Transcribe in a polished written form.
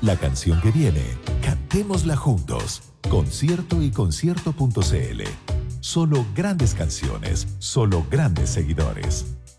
La canción que viene, cantémosla juntos. Concierto y concierto.cl. Solo grandes canciones, solo grandes seguidores.